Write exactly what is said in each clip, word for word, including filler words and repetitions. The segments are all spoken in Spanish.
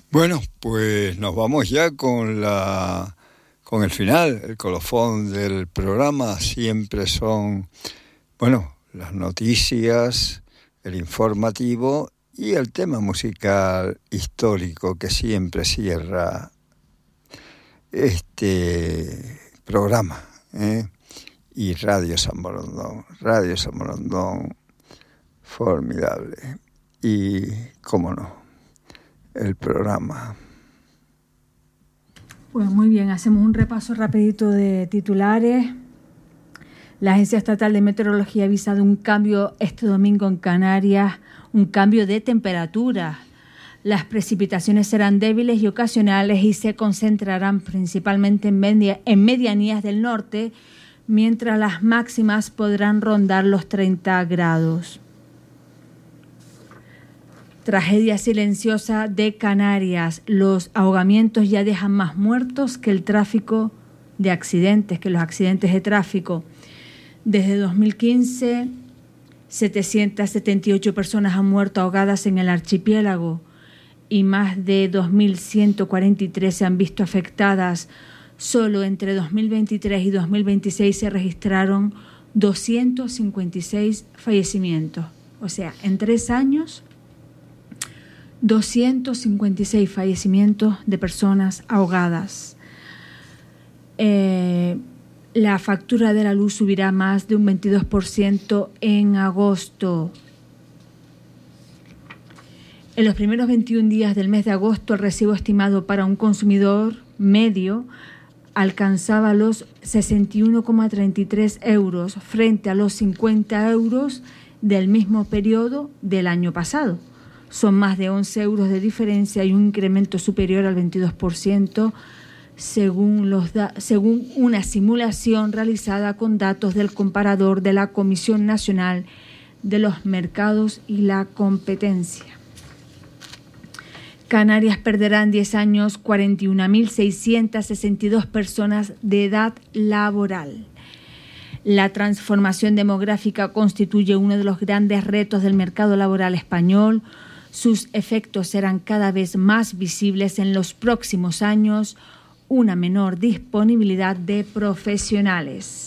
Bueno, pues nos vamos ya con la con el final, el colofón del programa. Siempre son, bueno, las noticias, el informativo y el tema musical histórico que siempre cierra este programa, ¿eh? Y Radio San Borondón, Radio San Borondón, formidable. Y, cómo no, el programa. Pues muy bien, hacemos un repaso rapidito de titulares. La Agencia Estatal de Meteorología avisa de un cambio este domingo en Canarias, un cambio de temperatura. Las precipitaciones serán débiles y ocasionales y se concentrarán principalmente en, media, en medianías del norte, mientras las máximas podrán rondar los treinta grados. Tragedia silenciosa de Canarias. Los ahogamientos ya dejan más muertos que el tráfico de accidentes, que los accidentes de tráfico. Desde dos mil quince, setecientas setenta y ocho personas han muerto ahogadas en el archipiélago y más de dos mil ciento cuarenta y tres se han visto afectadas. Solo entre dos mil veintitrés y dos mil veintiséis se registraron doscientos cincuenta y seis fallecimientos. O sea, en tres años, doscientos cincuenta y seis fallecimientos de personas ahogadas. Eh, la factura de la luz subirá más de un veintidós por ciento en agosto. En los primeros veintiún días del mes de agosto, el recibo estimado para un consumidor medio alcanzaba los sesenta y uno coma treinta y tres euros frente a los cincuenta euros del mismo periodo del año pasado. Son más de once euros de diferencia y un incremento superior al veintidós por ciento según, los da- según una simulación realizada con datos del comparador de la Comisión Nacional de los Mercados y la Competencia. Canarias perderá en diez años cuarenta y una mil seiscientas sesenta y dos personas de edad laboral. La transformación demográfica constituye uno de los grandes retos del mercado laboral español. Sus efectos serán cada vez más visibles en los próximos años, una menor disponibilidad de profesionales.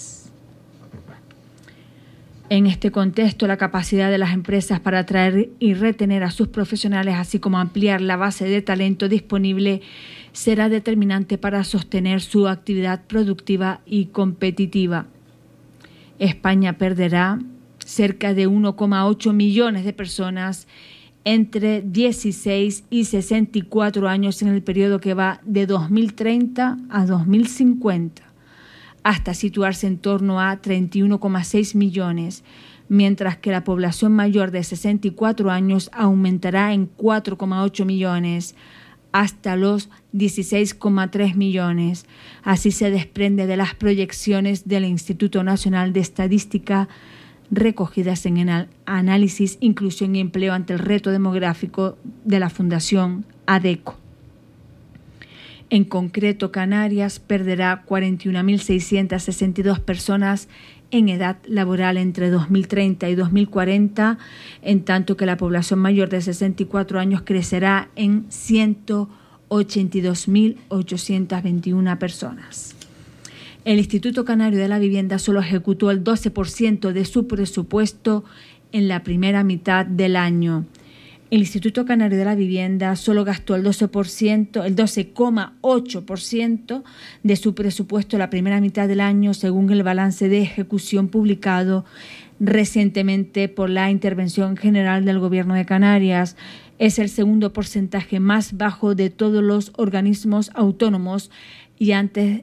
En este contexto, la capacidad de las empresas para atraer y retener a sus profesionales, así como ampliar la base de talento disponible, será determinante para sostener su actividad productiva y competitiva. España perderá cerca de uno coma ocho millones de personas entre dieciséis y sesenta y cuatro años en el periodo que va de dos mil treinta a dos mil cincuenta, hasta situarse en torno a treinta y uno coma seis millones, mientras que la población mayor de sesenta y cuatro años aumentará en cuatro coma ocho millones, hasta los dieciséis coma tres millones. Así se desprende de las proyecciones del Instituto Nacional de Estadística recogidas en el análisis Inclusión y Empleo ante el reto demográfico de la Fundación ADECO. En concreto, Canarias perderá cuarenta y una mil seiscientas sesenta y dos personas en edad laboral entre dos mil treinta y dos mil cuarenta, en tanto que la población mayor de sesenta y cuatro años crecerá en ciento ochenta y dos mil ochocientas veintiuna personas. El Instituto Canario de la Vivienda solo ejecutó el doce por ciento de su presupuesto en la primera mitad del año. El Instituto Canario de la Vivienda solo gastó el doce por ciento, el doce coma ocho por ciento de su presupuesto en la primera mitad del año, según el balance de ejecución publicado recientemente por la Intervención General del Gobierno de Canarias. Es el segundo porcentaje más bajo de todos los organismos autónomos y antes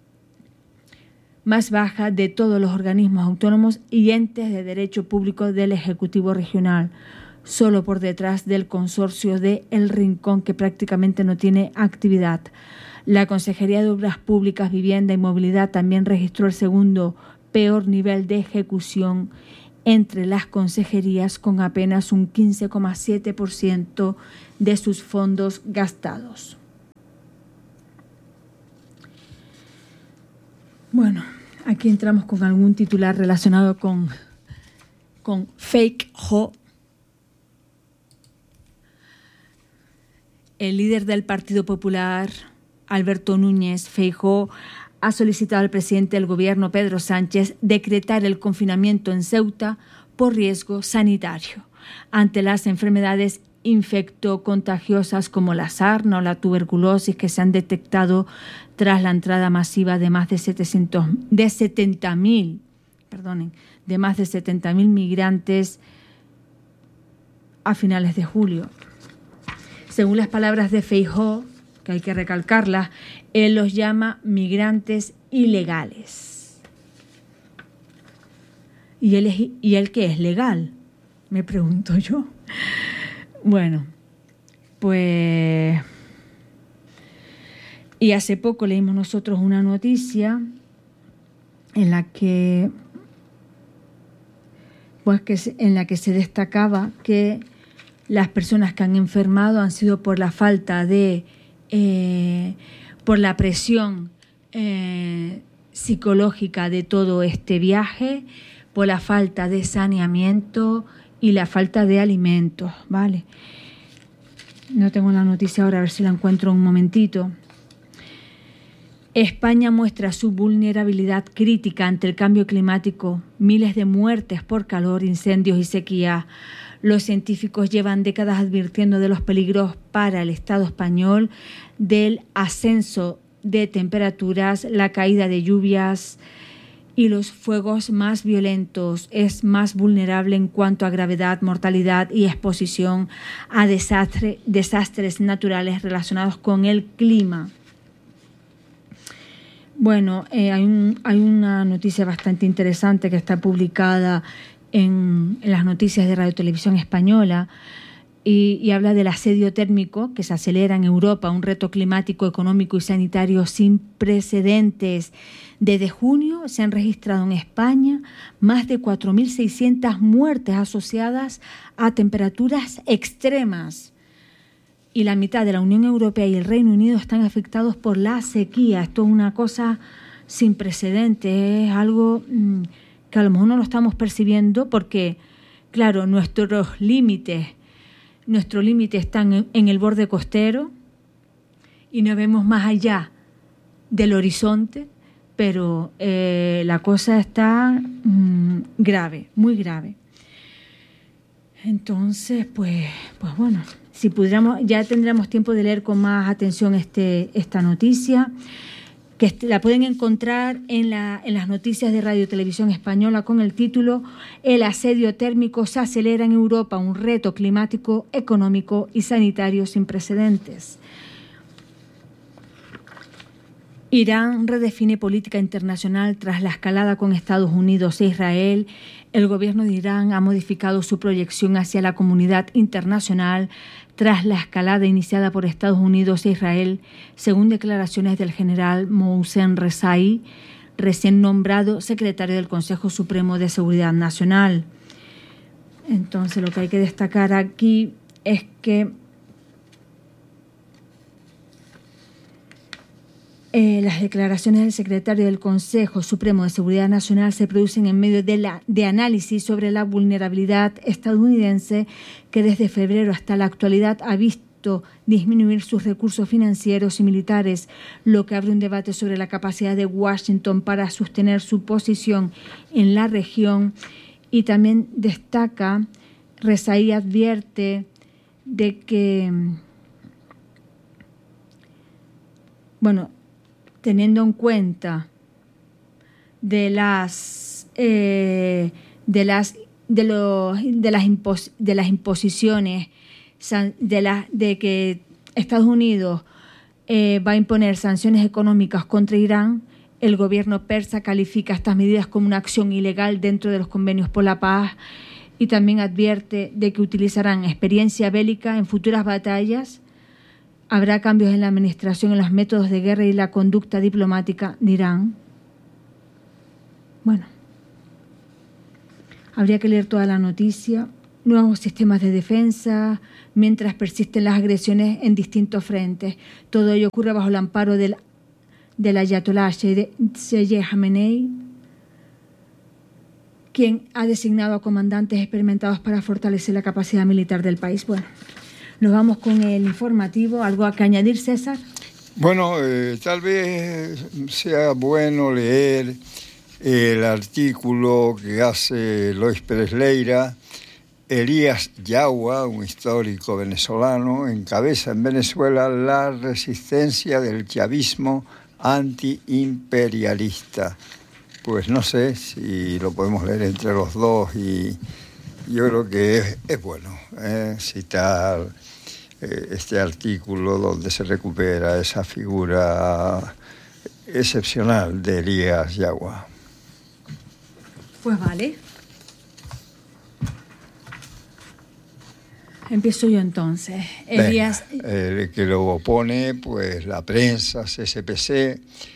más baja de todos los organismos autónomos y entes de derecho público del Ejecutivo Regional, solo por detrás del consorcio de El Rincón, que prácticamente no tiene actividad. La Consejería de Obras Públicas, Vivienda y Movilidad también registró el segundo peor nivel de ejecución entre las consejerías, con apenas un quince coma siete por ciento de sus fondos gastados. Bueno, aquí entramos con algún titular relacionado con, con Feijóo. el líder del Partido Popular, Alberto Núñez Feijóo, ha solicitado al presidente del gobierno, Pedro Sánchez, decretar el confinamiento en Ceuta por riesgo sanitario ante las enfermedades infectocontagiosas como la sarna o la tuberculosis que se han detectado tras la entrada masiva de más de setecientos, de setenta mil, perdonen, de más de setenta mil migrantes a finales de julio. Según las palabras de Feijóo, que hay que recalcarlas, él los llama migrantes ilegales. ¿Y él, es, ¿Y él qué es? ¿Legal? Me pregunto yo. Bueno, pues... Y hace poco leímos nosotros una noticia en la que, pues que en la que se destacaba que las personas que han enfermado han sido por la falta de, eh, por la presión eh, psicológica de todo este viaje, por la falta de saneamiento y la falta de alimentos, ¿vale? No tengo la noticia ahora, a ver si la encuentro un momentito. España muestra su vulnerabilidad crítica ante el cambio climático, miles de muertes por calor, incendios y sequía. Los científicos llevan décadas advirtiendo de los peligros para el Estado español, del ascenso de temperaturas, la caída de lluvias y los fuegos más violentos. Es más vulnerable en cuanto a gravedad, mortalidad y exposición a desastre, desastres naturales relacionados con el clima. Bueno, eh, hay, un, hay una noticia bastante interesante que está publicada en, en las noticias de Radio Televisión Española y, y habla del asedio térmico que se acelera en Europa, un reto climático, económico y sanitario sin precedentes. Desde junio se han registrado en España más de cuatro mil seiscientas muertes asociadas a temperaturas extremas. Y la mitad de la Unión Europea y el Reino Unido están afectados por la sequía. Esto es una cosa sin precedentes, es algo mmm, que a lo mejor no lo estamos percibiendo porque, claro, nuestros límites, nuestros límites están en, en el borde costero y no vemos más allá del horizonte, pero eh, la cosa está mmm, grave, muy grave. Entonces, pues, pues bueno... Si pudiéramos, ya tendremos tiempo de leer con más atención este, esta noticia, que la pueden encontrar en, la, en las noticias de Radio Televisión Española con el título El asedio térmico se acelera en Europa, un reto climático, económico y sanitario sin precedentes. Irán redefine política internacional tras la escalada con Estados Unidos e Israel. El gobierno de Irán ha modificado su proyección hacia la comunidad internacional tras la escalada iniciada por Estados Unidos e Israel, según declaraciones del general Mohsen Rezaei, recién nombrado secretario del Consejo Supremo de Seguridad Nacional. Entonces, lo que hay que destacar aquí es que Eh, las declaraciones del secretario del Consejo Supremo de Seguridad Nacional se producen en medio de, la, de análisis sobre la vulnerabilidad estadounidense que desde febrero hasta la actualidad ha visto disminuir sus recursos financieros y militares, lo que abre un debate sobre la capacidad de Washington para sostener su posición en la región. Y también destaca, Rezaei advierte de que, bueno, teniendo en cuenta de las eh, de las de los de las impos, de las imposiciones de la, de que Estados Unidos eh, va a imponer sanciones económicas contra Irán, el gobierno persa califica estas medidas como una acción ilegal dentro de los convenios por la paz y también advierte de que utilizarán experiencia bélica en futuras batallas. Habrá cambios en la administración, en los métodos de guerra y la conducta diplomática de Irán. Bueno, habría que leer toda la noticia. Nuevos sistemas de defensa, mientras persisten las agresiones en distintos frentes. Todo ello ocurre bajo el amparo del, del ayatolá Seyed Khamenei, quien ha designado a comandantes experimentados para fortalecer la capacidad militar del país. Bueno, Nos vamos con el informativo. ¿Algo a que añadir, César? Bueno, eh, tal vez sea bueno leer el artículo que hace Lois Pérez Leira. Elías Yagua, un histórico venezolano, encabeza en Venezuela la resistencia del chavismo antiimperialista. Pues no sé si lo podemos leer entre los dos, y yo creo que es, es bueno eh, citar eh, este artículo donde se recupera esa figura excepcional de Elías Yagua. Pues vale. Empiezo yo entonces. Elías... Venga, el que lo pone, pues la prensa, C C P C,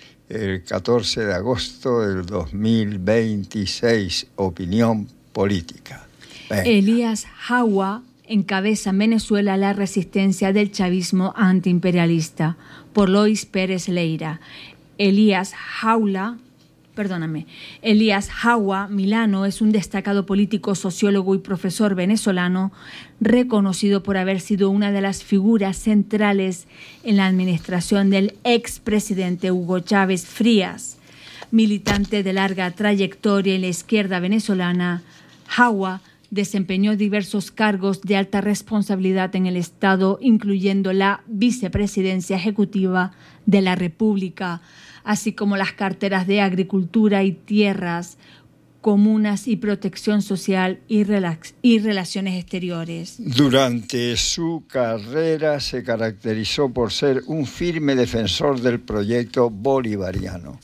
el catorce de agosto del dos mil veintiséis, opinión política. Venga. Elías Yagua encabeza en Venezuela la resistencia del chavismo antiimperialista, por Lois Pérez Leira. Elías Yagua... Perdóname, Elías Yagua Milano es un destacado político, sociólogo y profesor venezolano, reconocido por haber sido una de las figuras centrales en la administración del expresidente Hugo Chávez Frías. Militante de larga trayectoria en la izquierda venezolana, Yagua desempeñó diversos cargos de alta responsabilidad en el Estado, incluyendo la vicepresidencia ejecutiva de la República, así como las carteras de Agricultura y Tierras, Comunas y Protección Social y, relax, y Relaciones Exteriores. Durante su carrera se caracterizó por ser un firme defensor del proyecto bolivariano,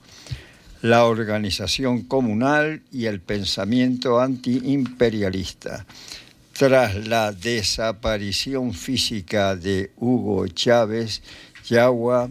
la organización comunal y el pensamiento antiimperialista. Tras la desaparición física de Hugo Chávez, Yagua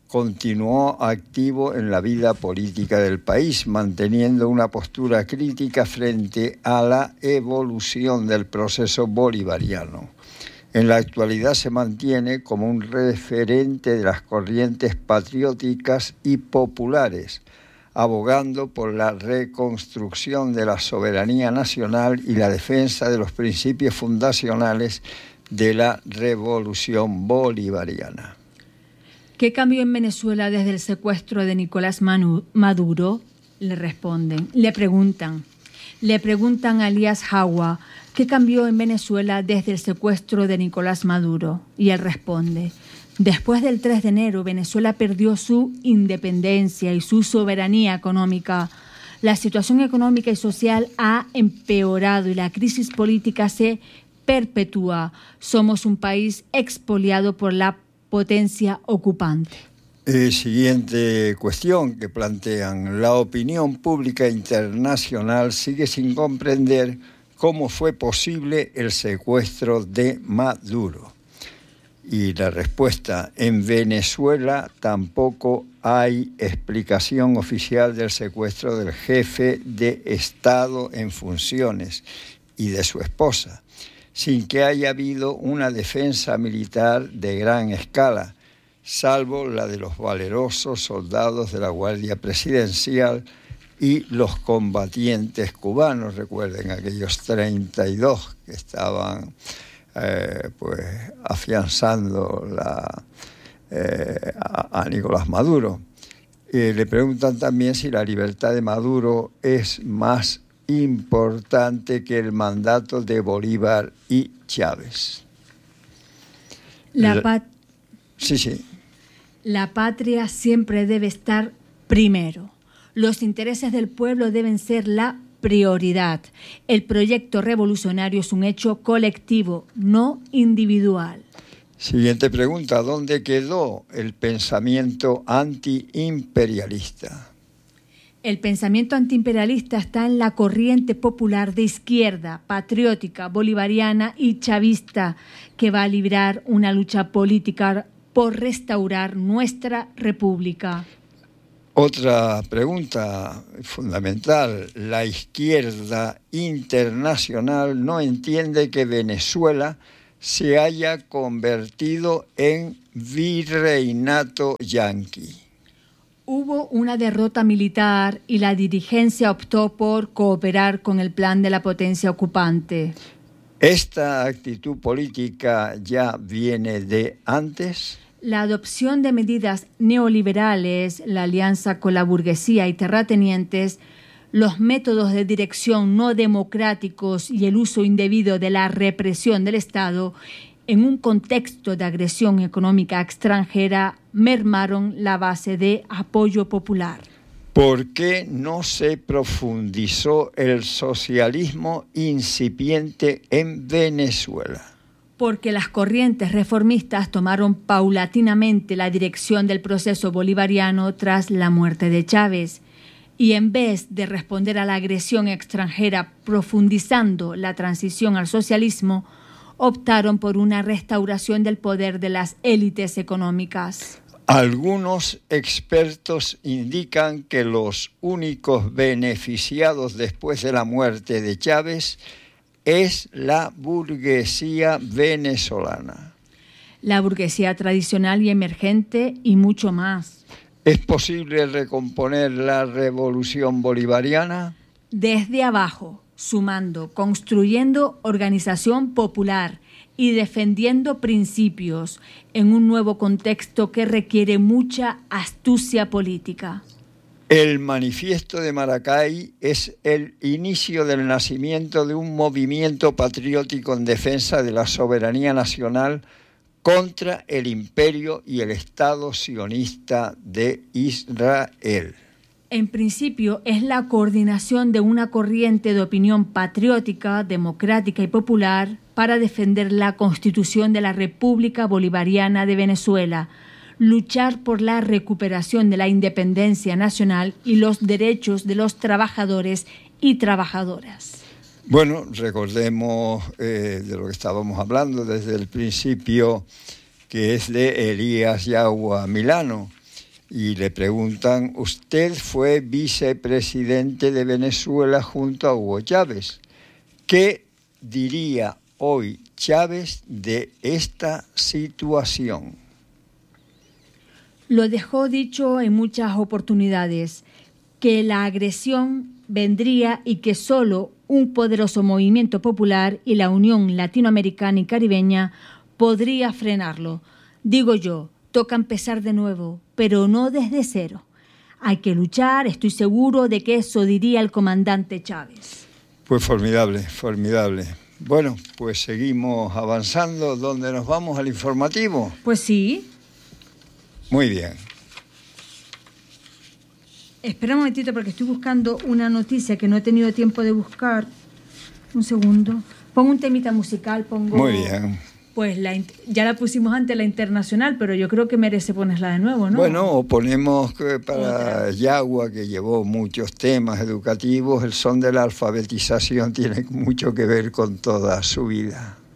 continuó activo en la vida política del país, manteniendo una postura crítica frente a la evolución del proceso bolivariano. En la actualidad se mantiene como un referente de las corrientes patrióticas y populares, abogando por la reconstrucción de la soberanía nacional y la defensa de los principios fundacionales de la revolución bolivariana. ¿Qué cambió en Venezuela desde el secuestro de Nicolás Maduro? Le responden, le preguntan. Le preguntan a Elías Yagua, ¿qué cambió en Venezuela desde el secuestro de Nicolás Maduro? Y él responde, después del tres de enero, Venezuela perdió su independencia y su soberanía económica. La situación económica y social ha empeorado y la crisis política se perpetúa. Somos un país expoliado por la potencia ocupante. Eh, siguiente cuestión que plantean. La opinión pública internacional sigue sin comprender cómo fue posible el secuestro de Maduro. Y la respuesta, en Venezuela tampoco hay explicación oficial del secuestro del jefe de Estado en funciones y de su esposa, sin que haya habido una defensa militar de gran escala, salvo la de los valerosos soldados de la Guardia Presidencial y los combatientes cubanos. Recuerden aquellos treinta y dos que estaban eh, pues afianzando la, eh, a, a Nicolás Maduro. Eh, le preguntan también si la libertad de Maduro es más importante que el mandato de Bolívar y Chávez. La, pat- sí, sí. La patria siempre debe estar primero. Los intereses del pueblo deben ser la prioridad. El proyecto revolucionario es un hecho colectivo, no individual. Siguiente pregunta, ¿dónde quedó el pensamiento antiimperialista? El pensamiento antiimperialista está en la corriente popular de izquierda, patriótica, bolivariana y chavista, que va a librar una lucha política por restaurar nuestra república. Otra pregunta fundamental. La izquierda internacional no entiende que Venezuela se haya convertido en virreinato yanqui. Hubo una derrota militar y la dirigencia optó por cooperar con el plan de la potencia ocupante. ¿Esta actitud política ya viene de antes? La adopción de medidas neoliberales, la alianza con la burguesía y terratenientes, los métodos de dirección no democráticos y el uso indebido de la represión del Estado en un contexto de agresión económica extranjera mermaron la base de apoyo popular. ¿Por qué no se profundizó el socialismo incipiente en Venezuela? Porque las corrientes reformistas tomaron paulatinamente la dirección del proceso bolivariano tras la muerte de Chávez, y en vez de responder a la agresión extranjera profundizando la transición al socialismo, optaron por una restauración del poder de las élites económicas. Algunos expertos indican que los únicos beneficiados después de la muerte de Chávez es la burguesía venezolana. La burguesía tradicional y emergente y mucho más. ¿Es posible recomponer la revolución bolivariana? Desde abajo, sumando, construyendo organización popular y defendiendo principios en un nuevo contexto que requiere mucha astucia política. El Manifiesto de Maracay es el inicio del nacimiento de un movimiento patriótico en defensa de la soberanía nacional contra el imperio y el Estado sionista de Israel. En principio es la coordinación de una corriente de opinión patriótica, democrática y popular para defender la Constitución de la República Bolivariana de Venezuela, luchar por la recuperación de la independencia nacional y los derechos de los trabajadores y trabajadoras. Bueno, recordemos eh, de lo que estábamos hablando desde el principio, que es de Elías Yagua Milano. Y le preguntan, usted fue vicepresidente de Venezuela junto a Hugo Chávez. ¿Qué diría hoy Chávez de esta situación? Lo dejó dicho en muchas oportunidades, que la agresión vendría y que solo un poderoso movimiento popular y la Unión Latinoamericana y Caribeña podría frenarlo. Digo yo, toca empezar de nuevo, pero no desde cero. Hay que luchar, estoy seguro de que eso diría el comandante Chávez. Pues formidable, formidable. Bueno, pues seguimos avanzando. ¿Dónde nos vamos? ¿Al informativo? Pues sí. Muy bien. Espera un momentito porque estoy buscando una noticia que no he tenido tiempo de buscar. Un segundo. Pongo un temita musical, pongo... Muy bien. Pues la, ya la pusimos antes, la internacional, pero yo creo que merece ponerla de nuevo, ¿no? Bueno, o ponemos que para Yagua, que llevó muchos temas educativos, el son de la alfabetización tiene mucho que ver con toda su vida.